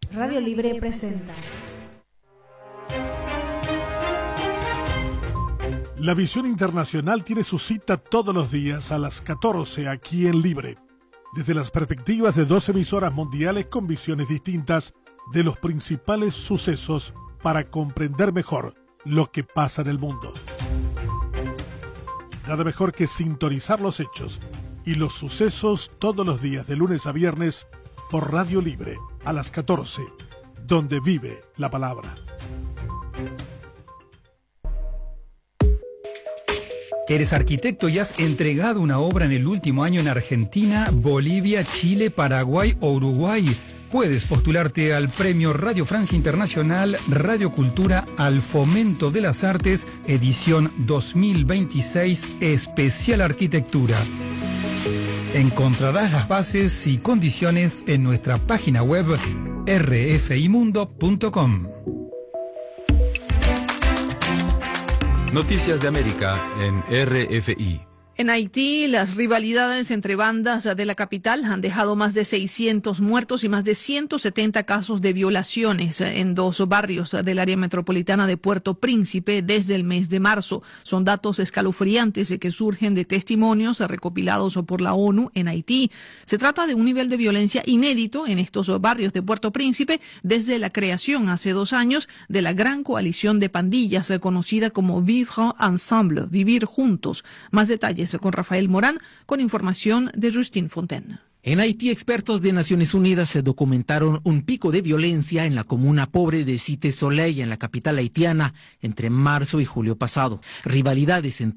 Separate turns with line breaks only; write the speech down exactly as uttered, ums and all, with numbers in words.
Radio Libre presenta.
La visión internacional tiene su cita todos los días a las catorce aquí en Libre, desde las perspectivas de dos emisoras mundiales con visiones distintas de los principales sucesos para comprender mejor lo que pasa en el mundo. Nada mejor que sintonizar los hechos y los sucesos todos los días de lunes a viernes por Radio Libre a las catorce, donde vive la palabra.
Eres arquitecto y has entregado una obra en el último año en Argentina, Bolivia, Chile, Paraguay o Uruguay. Puedes postularte al Premio Radio Francia Internacional Radio Cultura al Fomento de las Artes, edición dos mil veintiséis, especial arquitectura. Encontrarás las bases y condiciones en nuestra página web r f i mundo punto com.
Noticias de América en R F I.
En Haití, las rivalidades entre bandas de la capital han dejado más de seiscientos muertos y más de ciento setenta casos de violaciones en dos barrios del área metropolitana de Puerto Príncipe desde el mes de marzo. Son datos escalofriantes que surgen de testimonios recopilados por la ONU en Haití. Se trata de un nivel de violencia inédito en estos barrios de Puerto Príncipe desde la creación hace dos años de la gran coalición de pandillas conocida como Vivre Ensemble, Vivir Juntos. Más detalles con Rafael Morán, con información de Justine Fontaine.
En Haití, expertos de Naciones Unidas se documentaron un pico de violencia en la comuna pobre de Cité Soleil, en la capital haitiana, entre marzo y julio pasado. Rivalidades entre